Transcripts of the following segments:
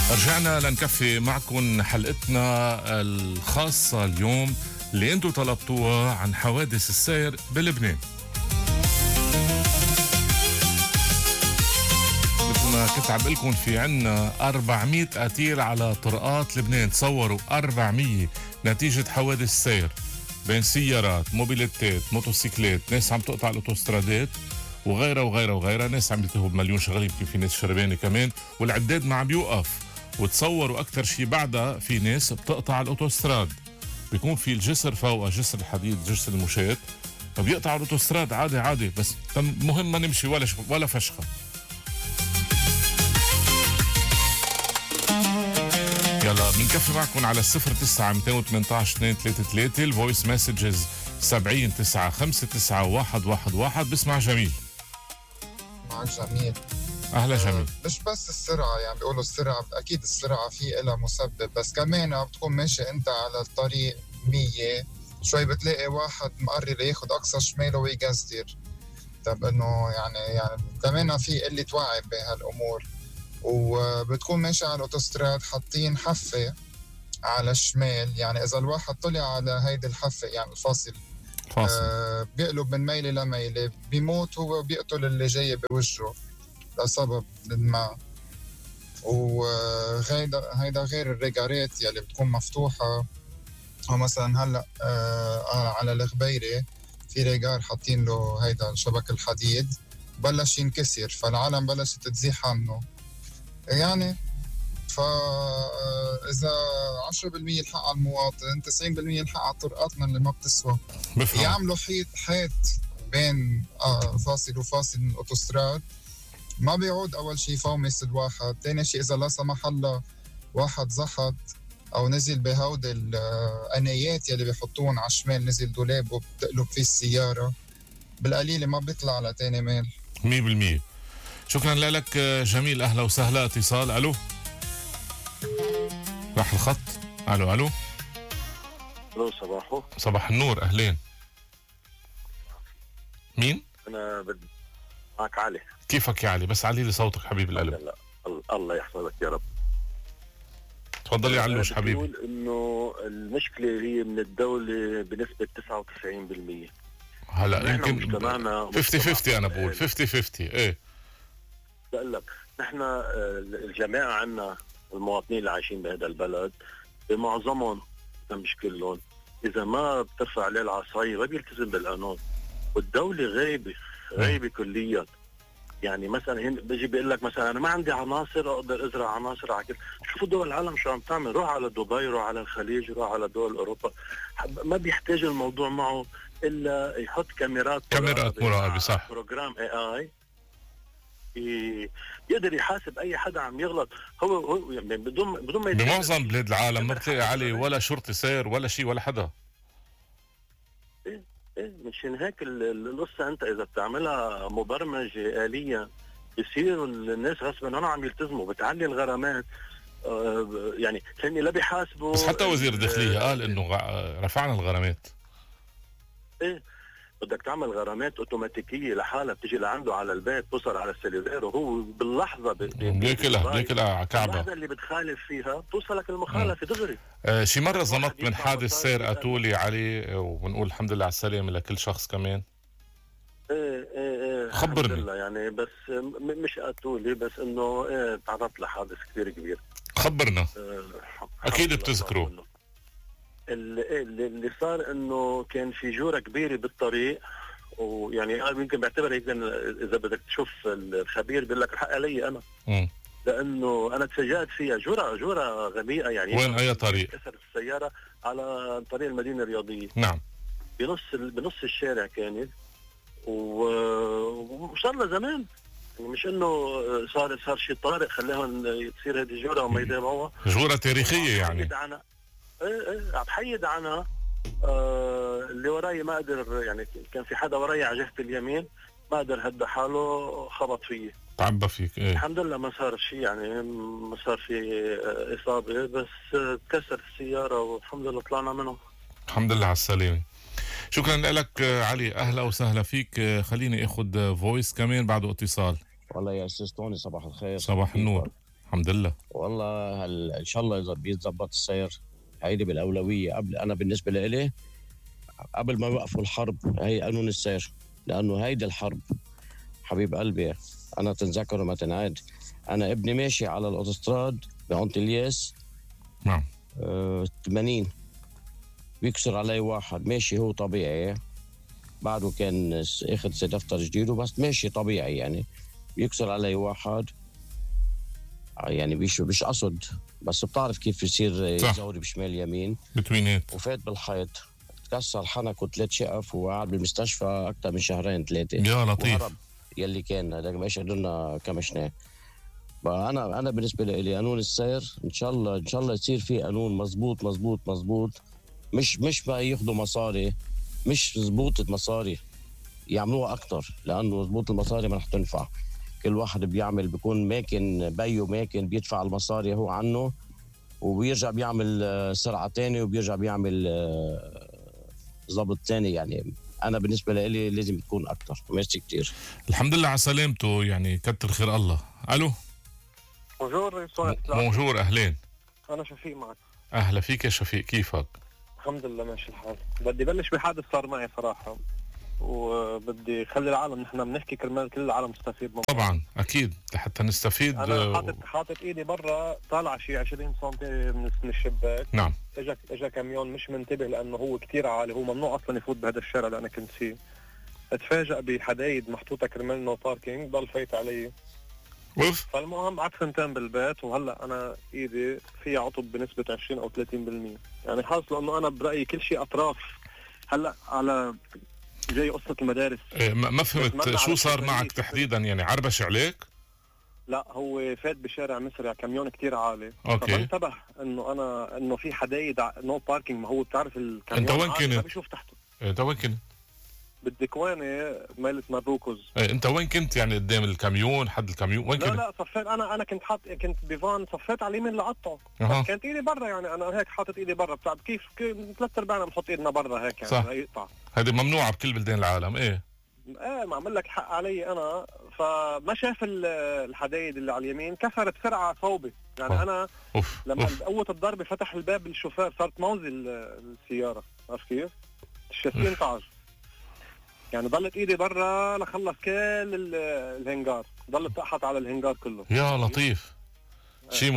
رجعنا لنكفي معكم حلقتنا الخاصة اليوم اللي انتم طلبتوها عن حوادث السير بلبنان. مثل ما كنت عم بقلكم في عنا 400 قتيل على طرقات لبنان. تصوروا 400 نتيجة حوادث سير بين سيارات، موبيلتات، موتوسيكلات، ناس عم تقطع الاوتوسترادات وغيرها وغيرها وغيرها، ناس عم يلتهوا بمليون شغله، يمكن في ناس شربانه كمان، والعداد ما عم بيوقف. وتصوروا اكثر شيء بعدها في ناس بتقطع الاوتوستراد، بيكون في الجسر فوقها، جسر الحديد، جسر المشاة، فبيقطعوا الاوتوستراد عادي عادي، بس مهم ما نمشي ولا فشخه. يلا بنكفي معكم على 09 218 233 الفويس مسجز 70 9 5 9 1 1 1. بسمع جميل. معك جميل. اهلا جميل. مش بس السرعه، يعني بيقولوا السرعه اكيد السرعه في لها مسبب، بس كمان بتكون ماشي انت على الطريق 100 شوي بتلاقي واحد مقرر ياخد اقصى شماله ويقصدر. طب انه يعني كمان في قله وعي بهالامور، وبتكون ماشي على الاوتوستراد حاطين حفه على الشمال، يعني اذا الواحد طلع على هيدي الحفه يعني الفاصل بيقلب من ميله لميله، بيموت هو وبيقتل اللي جاي بوجهه لسبب ما. وهيدا غير الريجارات يلي بتكون مفتوحه، او مثلا هلا على الغبيره في ريجار حاطين له هيدا الشبك الحديد بلش ينكسر، فالعالم بلشت تزيح عنه. يعني فإذا 10% الحق على المواطن، 90% الحق على طرقاتنا اللي ما بتسوى. يعملوا حيط بين فاصل وفاصل من الأوتوستراد، ما بيعود أول شيء فومس الواحد. تاني شيء إذا لا سمح الله واحد زحط أو نزل بهود الأنايات يلي بيحطوهم على الشمال، نزل دولاب وبتقلب فيه السيارة، بالقليلة ما بيطلع على تاني ميل. 100%. شكرا لك جميل. أهلا وسهلا. اتصال. ألو، راح الخط. ألو ألو. ألو صباحو. صباح النور. أهلين. مين؟ أنا معك علي. كيفك يا علي؟ بس علي لي صوتك حبيب القلب. لا الله يحفظك يا رب. تفضل يا علوش حبيبي. بقول إنه المشكلة هي من الدولة بنسبة 99%. هلا يمكن 50-50. أنا بقول 50-50. إيه بقول لك نحن الجماعة عنا المواطنين اللي عايشين بهذا البلد بمعظمهم مش كلهم، إذا ما بترفع عليه العصاية ما بيلتزم بالقانون، والدولة غايبة كليا. يعني مثلا هنا بيجي بيقول لك مثلا أنا ما عندي عناصر أقدر أزرع عناصر على كل. شوفوا دول العالم شو عم تعمل، روح على دبي، روح على الخليج، روح على دول أوروبا، ما بيحتاج الموضوع معه إلا يحط كاميرات مراقبة. صح. بروجرام AI يقدر يحاسب اي حدا عم يغلط. هو يعني بدون ما بمعظم بلاد العالم ما بتلاقي علي ولا شرطي سير ولا شيء ولا حدا. ايه مشان هيك القصه انت اذا بتعملها مبرمجه آلية بصير الناس غصبا عنهم عم يلتزموا، بتعلي الغرامات. يعني ثاني لا بيحاسبوا. بس حتى وزير الداخليه قال انه رفعنا الغرامات. ايه بدك تعمل غرامات اوتوماتيكيه لحالها بتجي لعنده على البيت، توصل على السليفير وهو باللحظه بياكلها على كعبه. اللحظه اللي بتخالف فيها توصلك المخالفه دغري. شي مره زمط من حادث سير قتولي علي، وبنقول الحمد لله على السلامه لكل شخص كمان. ايه خبرني يعني، بس مش قتولي، بس انه تعرضت لحادث كثير كبير. خبرنا. اكيد بتذكروا اللي صار انه كان في جوره كبيره بالطريق، ويعني يمكن بعتبر هيك اذا بدك تشوف الخبير بيقول لك الحق علي انا. لانه انا تفاجأت فيها جوره غبية يعني. وين اي طريق؟ كسرت السياره على طريق المدينه الرياضيه. نعم. بنص الشارع كانت، وصار لها زمان، يعني مش انه صار شيء طارئ خلاهم تصير هذه الجوره وما يتابعوها. جوره تاريخيه يعني. عم بحيد عنها. اللي وراي ما قدر، يعني كان في حدا وراي على جهة اليمين ما قدر هدى حاله، خبط فيه، تعبى فيك. الحمد لله ما صار شيء، يعني ما صار في إصابة، بس تكسر السيارة والحمد لله طلعنا منه. الحمد لله على السلامة. شكرا لك علي. أهلا وسهلا فيك. خليني أخذ فويس كمان بعده اتصال. والله يا أستاذ توني صباح الخير. صباح النور. الحمد لله. والله ان شاء الله اذا بيتظبط السير هيدي بالاولويه. انا بالنسبه لي قبل ما يوقفوا الحرب هي قانون السير، لانه هيدي الحرب حبيب قلبي انا تنذكر وما تنعاد. انا ابني ماشي على الاوتوستراد بأنطلياس نعم 80 بيكسر علي واحد ماشي هو طبيعي، بعده كان اخذ دفتر جديد وبس ماشي طبيعي يعني، بيكسر علي واحد يعني مش قصد، بس بتعرف كيف يصير يزوري بشمال يمين بتوينات وفات بالحيط، تكسر حنك وثلاث شقف وقعد بالمستشفى اكثر من شهرين ثلاثه. يا لطيف. وهرب يلي كان هذاك ما قدرنا كمشناه. انا بالنسبه لي قانون السير ان شاء الله يصير فيه قانون مزبوط مزبوط مزبوط، مش ما ياخذوا مصاري، مش زبوطة مصاري يعملوها اكثر، لانه زبوط المصاري ما رح تنفع. كل واحد بيكون ماكن بيو ماكن بيدفع المصاري هو عنه وبيرجع بيعمل سرعه تاني وبيرجع بيعمل ضبط تاني. يعني انا بالنسبه لي لازم تكون اكثر. ميرسي كتير. الحمد لله على سلامته، يعني كتر خير الله. الو بونجور اهلين. انا شفيق معك. اهلا فيك يا شفيق، كيفك؟ الحمد لله ماشي الحال. بدي بلش بحادث صار معي صراحه، وبدي خلي العالم نحن بنحكي كرمال كل العالم تستفيد منه. طبعا اكيد لحتى نستفيد. انا حاطط ايدي برا، طالع شي 20 سم من الشباك. نعم. اجا كاميون مش منتبه لانه هو كتير عالي، هو ممنوع اصلا يفوت بهذا الشارع اللي انا كنت فيه. اتفاجئ بحدايد محطوطه كرمال نو باركينج، ضل فايت علي. اوف. فالمهم قعدت سنتين بالبيت، وهلا انا ايدي فيها عطب بنسبه 20 او 30%. يعني حاصل انه انا برايي كل شيء اطراف. هلا على زي قصه المدارس. ما فهمت شو صار معك تحديدا، يعني عربش عليك؟ لا هو فات بشارع مسرع كاميون كتير عالي. اوكي. فانتبه انه في حدايد نو باركينج. ما هو بتعرف الكاميون انت وين كنت؟ ما بيشوف تحته. انت وين كنت؟ بالدكوانه مالت مروكز. انت وين كنت يعني قدام الكاميون؟ حد الكاميون وين كنت؟ لا صفيت. انا كنت بفان، صفيت على اليمين لقطعه. كانت ايدي برا، يعني انا هيك حاطط ايدي برا. بتعرف كيف 3/4 بنحط ايدنا برا هيك يعني. صح. يقطع. هذه ممنوعه بكل بلدان العالم. ايه ما عمل لك حق علي انا. فما شاف الحدايد اللي على اليمين، كسرت بسرعه صوبي يعني. انا لما قوه الضربه فتح الباب للشوفير، صارت موزي السياره. عرفت كيف؟ الشاسيه انتعج. يعني ضلت ايدي برا لخلص كل الهنجار، ضلت تقحط على الهنجار كله. يا لطيف. شيء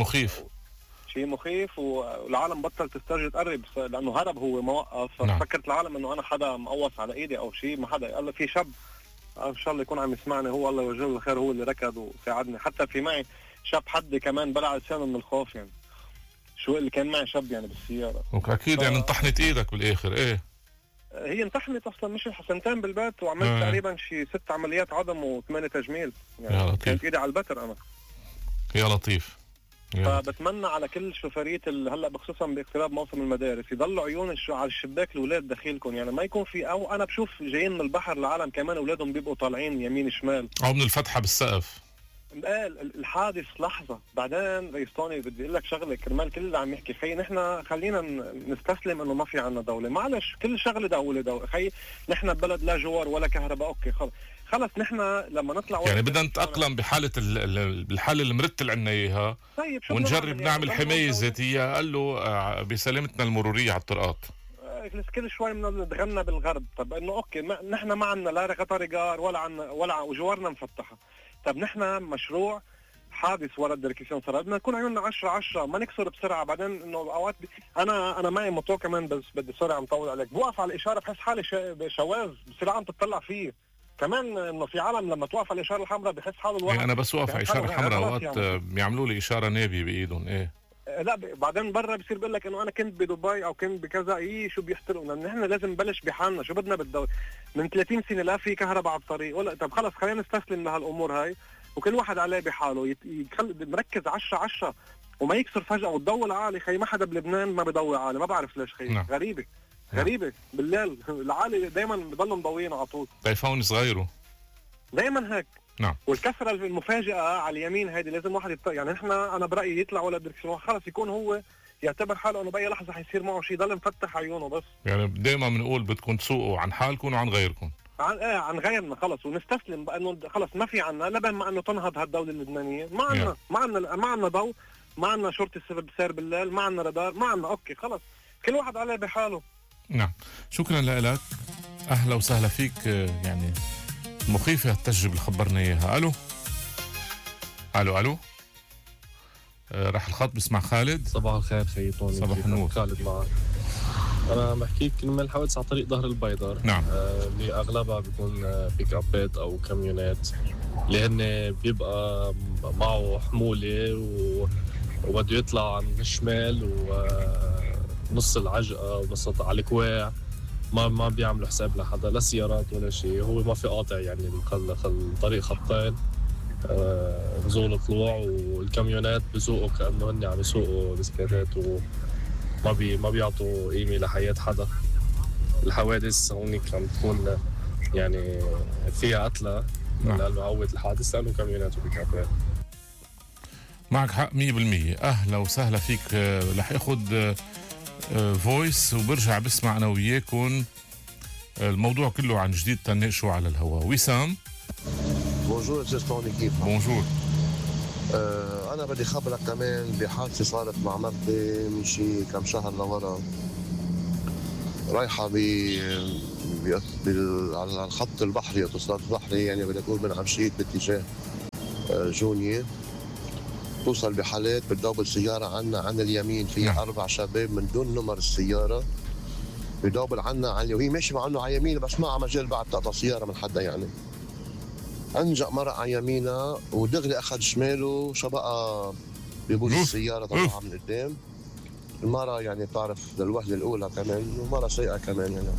مخيف. والعالم بطل تسترجي تقرب لانه هرب هو ما وقف. ففكرت العالم انه انا حدا مقوص على ايدي او شيء. ما حدا. قال في شاب ان شاء الله يكون عم يسمعني، هو الله يوجه له الخير، هو اللي ركض وساعدني. حتى في معي شاب حدي كمان بلع لسانه من الخوف. يعني شو اللي كان معي شاب يعني بالسياره. اكيد يعني انطحنت ايدك بالاخر. ايه هي انتحنت اصلا، مش سنتين بالبيت، وعملت تقريبا شي 6 عمليات عظم و8 تجميل. يعني كانت ايدي على البتر انا. يا لطيف. فبتمنى على كل شوفرية هلا بخصوصا باقتراب موسم المدارس يضلوا عيون على الشباك الاولاد دخيلكم. يعني ما يكون في، او انا بشوف جايين من البحر العالم كمان اولادهم بيبقوا طالعين يمين شمال او من الفتحه بالسقف. الحادث لحظه. بعدين رئيس توني بدي اقول لك شغله كرمال كل اللي عم يحكي. خي نحن خلينا نستسلم انه ما في عنا دوله. معلش كل شغله دوله. خي نحن ببلد لا جوار ولا كهرباء. اوكي خلص نحن لما نطلع يعني بدنا نتاقلم بحاله بالحاله المرت اللي عندنا اياها. طيب ونجرب نعمل حمايه ذاتيه. قال له بسلامتنا المروريه على الطرقات. كل شوي بنتغنى بالغرب. طب انه اوكي نحن ما عنا لا قطر جار ولا وجوارنا مفتحه. طب نحن مشروع حادث ورا الدركسيون صار بدنا نكون عيوننا 10 ما نكسر بسرعه. بعدين انه اوقات انا معي موتور كمان، بس بدي سوري عم طول عليك. بوقف على الاشاره بحس حالي شواذ بصير عم تطلع فيه. كمان انه في عالم لما توقف على الاشاره الحمراء بحس حاله الواحد. انا بس وقف على الاشاره الحمراء اوقات بيعملوا لي اشاره نابي بايدهم. ايه لا بعدين برا بصير بقول لك انه انا كنت بدبي او كنت بكذا. شو بيحترقوا. نحن لازم نبلش بحالنا. شو بدنا بالدولة من 30 سنه لا في كهرباء على الطريق ولا. طب خلص خلينا نستسلم لهالامور هاي، وكل واحد عليه بحاله مركز 10 وما يكسر فجأة وتضوي عالي. خي ما حدا بلبنان ما بيضوي عالي. ما بعرف ليش. خي نعم. غريبة بالليل العالي دايما بضلوا مضويين على طول. تليفون صغيره دايما هيك. نعم. والكسرة المفاجئة على اليمين هيدي لازم واحد يعني نحن انا برأيي يطلع ولا دركسيون خلص يكون هو يعتبر حاله انه باي لحظة حيصير معه شيء، ضل مفتح عيونه بس. يعني دايما بنقول بدكم تسوقوا عن حالكم وعن غيركم. عن غيرنا خلص، ونستسلم بانه خلص ما في عنا لبن ما انه تنهض هالدولة اللبنانية. ما عنا ضوء، ما عندنا شرطي سير بالليل، ما عندنا رادار، ما عندنا اوكي خلص كل واحد عليه بحاله. نعم، شكرا لك، اهلا وسهلا فيك. يعني مخيفه التجربه اللي خبرنا اياها. الو راح الخط بسمع خالد. صباح الخير خيطوني. صباح النور. خالد معك. أنا بحكيك من الحوادث على طريق ظهر البيضر. نعم. اللي أغلبها بيكون بيك أبات أو كاميونات اللي هن بيبقى معه حمولة وبده يطلع عن الشمال ونص العجقة ونص على الكواع، ما بيعملوا حساب لحدا، لا سيارات ولا شيء. هو ما في قاطع يعني الطريق خطين، نزول طلوع، والكاميونات بيسوقوا كأنه هن عم يسوقوا بسكليتات ما بيعطوا قيمة لحياة حدا. الحوادث هونيك عم تكون يعني فيها قتلى لأنه عوت الحادث لأنه كاميونات وبيكابات. معك حق 100%. أهلا وسهلا فيك. رح اخد فويس وبرجع بسمع أنا وياكم الموضوع كله عن جديد تناقشوا على الهواء. وسام. بونجور سيستوني، كيف؟ بونجور. أنا بدي خبرك كمان بحادثة صارت مع مرتي من شي كم شهر لورا، رايحة على الخط البحري، اتصالات البحري، يعني بدي أقول من عمشيت باتجاه جونية. توصل بحالات بتدوب السيارة عنا عن اليمين، في 4 شباب من دون نمر السيارة بدوبل عنا على، وهي ماشي معنا على يمين بس ما مجال بعد تقطع سيارة من حدا يعني. انجأ مرق على يمينها ودغري اخذ شماله، شو بقى بيبوظ السياره طلعها من قدام. المرة يعني بتعرف للوهله الاولى كمان، ومرة سيئه كمان يعني.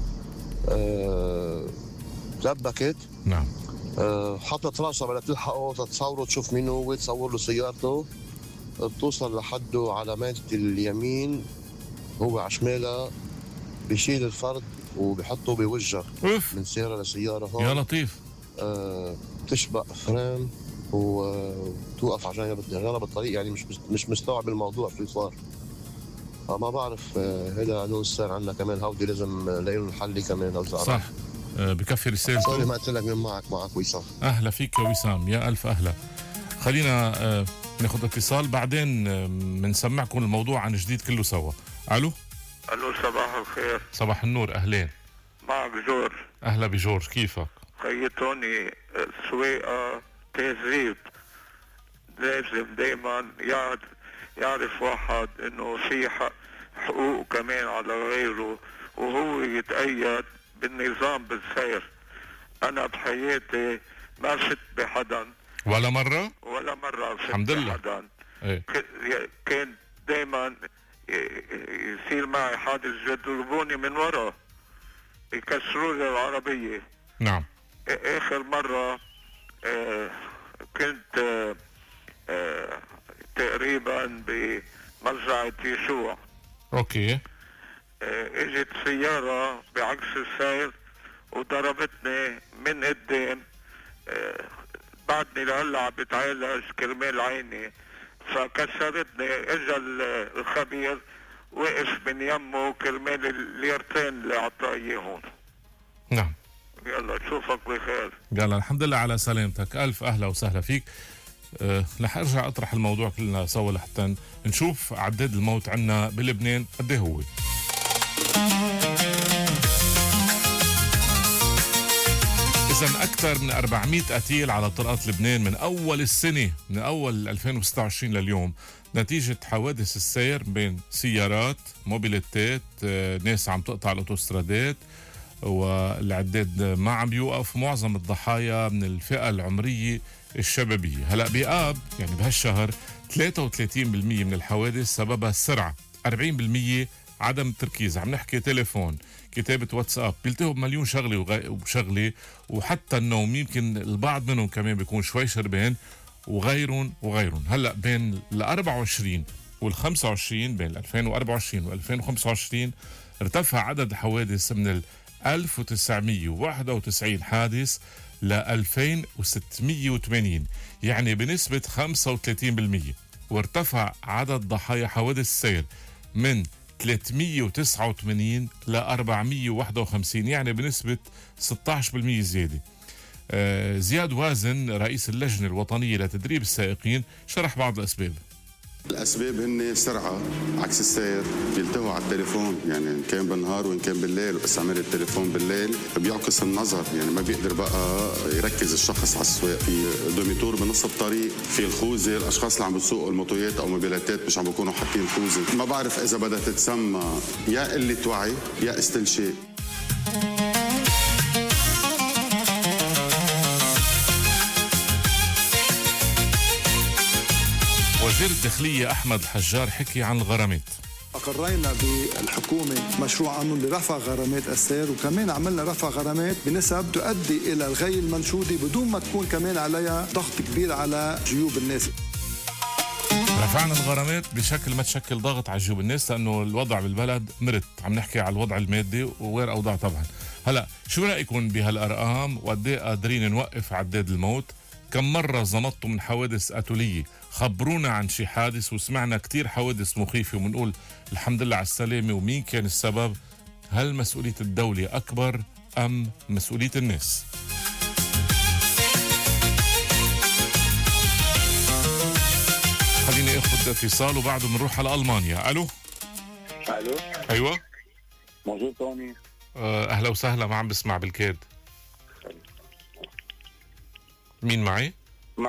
تلبكت. نعم. حطت راسها بدها تلحقه تتصوره تشوف مين هو، تصور له سيارته، بتوصل لحده على ميلة اليمين، هو على شمالها، بيشيل الفرد وبيحطه بوجه من سياره لسياره. هون يا لطيف. تشبق فريم وتوقف على جانب الطريق، يعني مش مستوعب الموضوع شو صار. ما بعرف. هذا قانون السير عندنا كمان، هودي لازم لاقيين الحل كمان او صح. بكفي رسالته. سوري ما قلت لك من معك وسام. اهلا فيك يا وسام، يا الف اهلا. خلينا ناخذ اتصال بعدين بنسمعكم الموضوع عن جديد كله سوا. الو صباح الخير. صباح النور، اهلين. معك جورج. اهلا بجورج، كيفك؟ خيطوني السويقة تهذيب، لازم دايما يعرف واحد انه في حقوق كمان على غيره، وهو يتأيد بالنظام بالسير. انا بحياتي ما فت بحدا ولا مرة الحمد لله بحدا. ايه. كان دايما يصير معي حادث يضربوني من ورا، يكسروا لي العربية. نعم. اخر مرة كنت تقريبا بمزرعة يشوع. اوكي. اجت سيارة بعكس السير وضربتني من قدام. بعدني لهلا بتعالج كرمال عيني، فكسرتني. اجا الخبير وقف من يمه كرمال الليرتين اللي اعطاه اياهم. نعم. يلا نشوفك بخير. يلا الحمد لله على سلامتك، الف اهلا وسهلا فيك. رح ارجع اطرح الموضوع كلنا سوا لحتى نشوف عداد الموت عنا بلبنان قد ايه هو. إذن أكثر من 400 قتيل على طرقات لبنان من أول السنة، من أول 2026 لليوم، نتيجة حوادث السير بين سيارات، موبيلتات، ناس عم تقطع الأوتوسترادات، والعداد ما عم يوقف. معظم الضحايا من الفئة العمرية الشبابية. هلأ بآب يعني بهالشهر 33% من الحوادث سببها السرعة، 40% عدم التركيز. عم نحكي تليفون، كتابة واتساب، بيلتهوا بمليون شغلة وشغلة، وحتى النوم يمكن البعض منهم كمان بيكون شوي شربان، وغيرهم. هلأ بين ال 24 وال 25، بين 2024 و 2025 ارتفع عدد الحوادث من ال 1991 حادث ل 2680، يعني بنسبة 35%. وارتفع عدد ضحايا حوادث السير من 389 ل 451، يعني بنسبة 16% زيادة. زياد وازن رئيس اللجنة الوطنية لتدريب السائقين شرح بعض الأسباب. الأسباب هن سرعة عكس السير، بيلتهوا على التليفون، يعني إن كان بالنهار وإن كان بالليل، واستعمال التليفون بالليل بيعكس النظر، يعني ما بيقدر بقى يركز الشخص على السواق. في دوميتور بنص الطريق، في الخوذة، الأشخاص اللي عم بتسوقوا الموتويات أو موبيلاتات مش عم بيكونوا حاطين خوذة. ما بعرف إذا بدها تتسمى يا قلة وعي يا استلشاء. وزير الداخلية أحمد الحجار حكي عن الغرامات. أقرينا بالحكومة مشروع قانون لرفع غرامات السير، وكمان عملنا رفع غرامات بنسب تؤدي إلى الغي المنشودة بدون ما تكون كمان عليها ضغط كبير على جيوب الناس. رفعنا الغرامات بشكل ما تشكل ضغط على جيوب الناس، لأنه الوضع بالبلد مرت. عم نحكي على الوضع المادي وغير أوضاع طبعا. هلأ شو رأيكم بهالأرقام وقد ايه قادرين نوقف عداد الموت؟ كم مرة زمطتوا من حوادث قتلية؟ خبرونا عن شي حادث، وسمعنا كتير حوادث مخيفة ومنقول الحمد لله على السلامة، ومين كان السبب؟ هل مسؤولية الدولة أكبر أم مسؤولية الناس؟ خليني اخذ اتصال وبعده بنروح على ألمانيا. ألو. ألو. أيوة موجود توني. أهلا وسهلا، ما عم بسمع بالكاد. مين معي؟